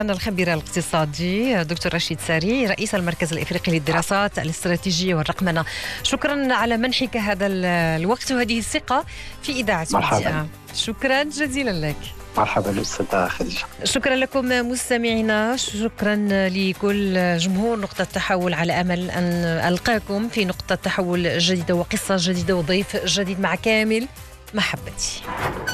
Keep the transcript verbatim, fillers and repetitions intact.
أنا الخبير الاقتصادي دكتور رشيد ساري رئيس المركز الإفريقي للدراسات الاستراتيجية والرقمنة. شكرا على منحك هذا الوقت وهذه الثقة في إذاعة مرحبا. شكرا جزيلا لك. مرحبا أستاذة خديجة. شكرا لكم مستمعينا، شكرا لكل جمهور نقطة تحول، على أمل أن ألقاكم في نقطة تحول جديدة وقصة جديدة وضيف جديد مع كامل محبتي.